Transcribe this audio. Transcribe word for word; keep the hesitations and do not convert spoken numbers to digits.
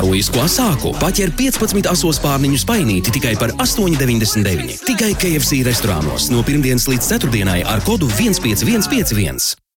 Herojisko sāku paķer piecpadsmit asos pārniņu spainīti tikai par astoņi deviņdesmit deviņi. Tikai K F C restorānos no pirmdienas līdz ceturtdienai ar kodu viens pieci viens pieci viens.